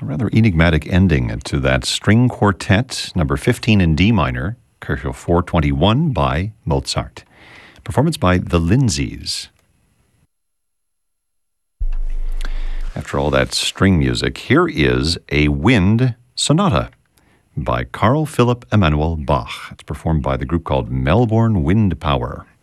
a rather enigmatic ending to that string quartet, number 15 in D minor, Kerchel 421 by Mozart. Performance by the Lindsays. After all that string music, here is a wind sonata by Carl Philipp Emanuel Bach. It's performed by the group called Melbourne Wind Power.